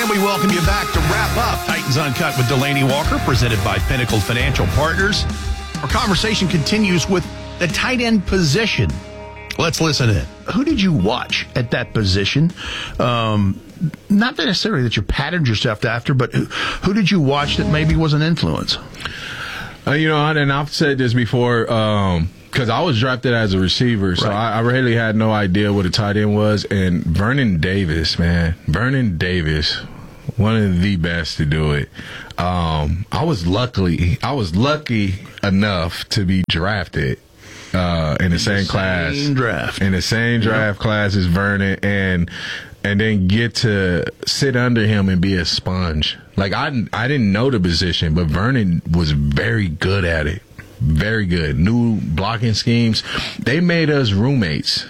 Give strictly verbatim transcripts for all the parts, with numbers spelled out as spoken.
And we welcome you back to wrap up Titans Uncut with Delaney Walker, presented by Pinnacle Financial Partners. Our conversation continues with the tight end position. Let's listen in. Who did you watch at that position? Um, not necessarily that you patterned yourself after, but who, who did you watch that maybe was an influence? Uh, you know, and I've said this before, um, because I was drafted as a receiver, so right. I, I really had no idea what a tight end was. And Vernon Davis, man, Vernon Davis, one of the best to do it. Um, I was luckily, I was lucky enough to be drafted uh, in the in same the class, same draft, in the same draft yep. class as Vernon, and and then get to sit under him and be a sponge. Like I, I didn't know the position, but Vernon was very good at it. Very good. New blocking schemes. They made us roommates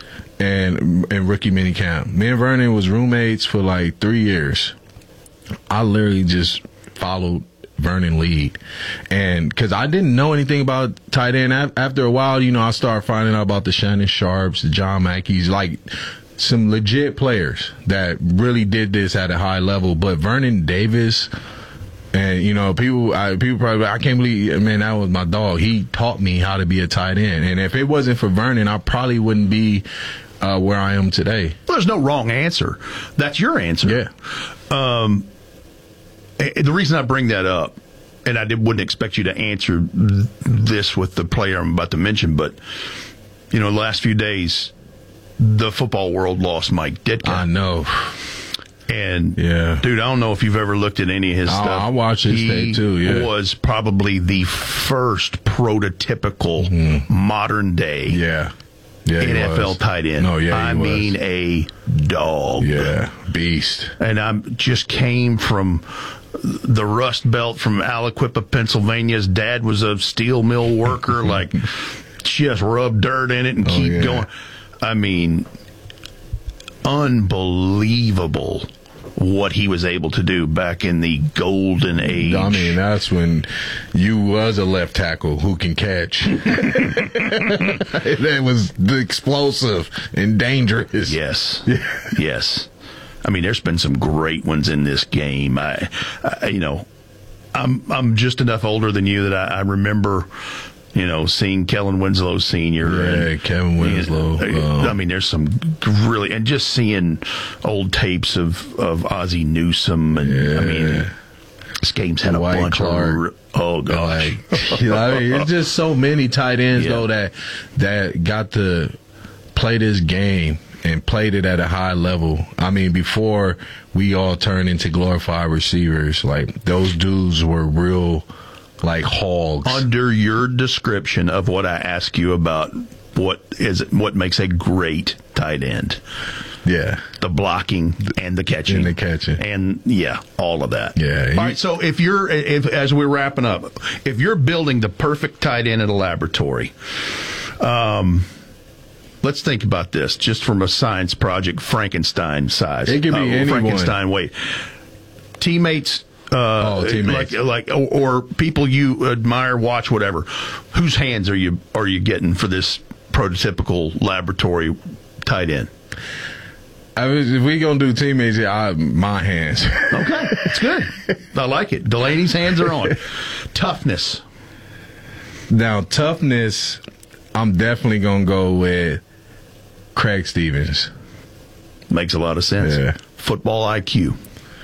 and in rookie minicamp. Me and Vernon was roommates for like three years. I literally just followed Vernon lead. And because I didn't know anything about tight end. After a while, you know, I started finding out about the Shannon Sharps, the John Mackeys, like some legit players that really did this at a high level. But Vernon Davis... And, you know, people I, people probably, I can't believe, man, that was my dog. He taught me how to be a tight end. And if it wasn't for Vernon, I probably wouldn't be uh, where I am today. Well, there's no wrong answer. That's your answer. Yeah. Um, the reason I bring that up, and I did, wouldn't expect you to answer this with the player I'm about to mention, but, you know, the last few days, the football world lost Mike Ditka. I know. And, yeah. dude, I don't know if you've ever looked at any of his oh, stuff. I watched his he tape, too, yeah. He was probably the first prototypical mm-hmm. modern-day yeah. Yeah, N F L was. tight end. No, yeah, I he mean, was. a dog. Yeah, beast. And I just came from the Rust Belt from Aliquippa, Pennsylvania. His dad was a steel mill worker, like, just rub dirt in it and oh, keep yeah. going. I mean, unbelievable what he was able to do back in the golden age. I mean, that's when you was a left tackle who can catch. That was the explosive and dangerous. Yes. Yes. I mean, there's been some great ones in this game. I, I you know, I'm I'm just enough older than you that I, I remember, you know, seeing Kellen Winslow Senior Yeah, and, Kevin Winslow. And, um, I mean, there's some really, and just seeing old tapes of, of Ozzie Newsome. And, yeah. I mean, this game's had a Dwight bunch Clark. of, oh, gosh. Like, you know, I mean, it's just so many tight ends, yeah. though, that that got to play this game and played it at a high level. I mean, before we all turned into glorified receivers, like, those dudes were real, like, hogs. Under your description of what I ask you about what is what makes a great tight end. Yeah. The blocking and the catching. And the catching. And, yeah, all of that. Yeah. All right, so if you're, if as we're wrapping up, if you're building the perfect tight end at a laboratory, um, let's think about this, just from a science project, Frankenstein size. It could be uh, anyone. Frankenstein weight. Teammates, uh, oh, teammates. like, like, or, or people you admire, watch, whatever. Whose hands are you are you getting for this prototypical laboratory tight end? I mean, if we gonna do teammates, I, my hands. Okay, that's good. I like it. Delaney's hands are on. Toughness. Now, toughness, I'm definitely gonna go with Craig Stevens. Makes a lot of sense. Yeah. Football I Q.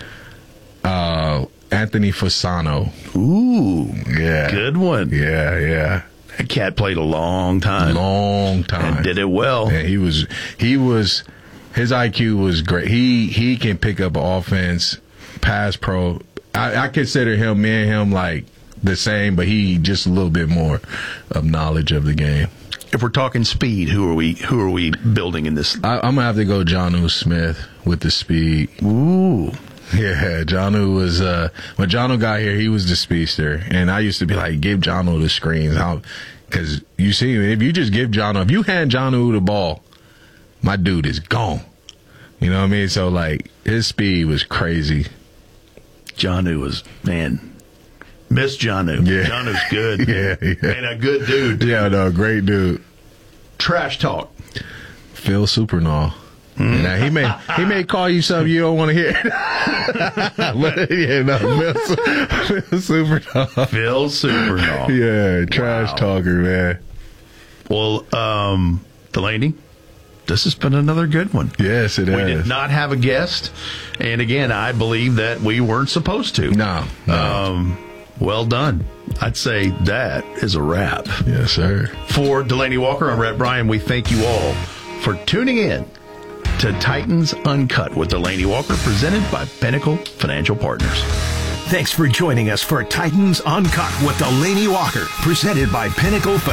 Uh, Anthony Fasano. Ooh, yeah, good one. Yeah, yeah. That cat played a long time. Long time. And did it well. Yeah, he was, he was, his I Q was great. He, he can pick up an offense, pass pro. I, I consider him, me and him, like the same, but he just a little bit more of knowledge of the game. If we're talking speed, who are we, who are we building in this? I, I'm going to have to go Jonnu Smith with the speed. Ooh. Yeah, Jonnu was, uh, when Jonnu got here, he was the speedster. And I used to be like, give Jonnu the screens. Because you see, if you just give Jonnu, if you hand Jonnu the ball, my dude is gone. You know what I mean? So, like, his speed was crazy. Jonnu was, man, miss Jonnu. Yeah. Jonnu's good. yeah, yeah. And a good dude. Yeah, no, great dude. Trash talk. Phil Supernaw. You know, he may he may call you something you don't want to hear. But, yeah, no, Phil, Phil Superdog. Phil Superdog. Yeah, trash Wow. talker, man. Well, um, Delaney, this has been another good one. Yes, it We is. did not have a guest, and again, I believe that we weren't supposed to. No, no. Um, well done. I'd say that is a wrap. Yes, sir. For Delaney Walker and Rhett Bryan, we thank you all for tuning in to Titans Uncut with Delaney Walker, presented by Pinnacle Financial Partners. Thanks for joining us for Titans Uncut with Delaney Walker, presented by Pinnacle Financial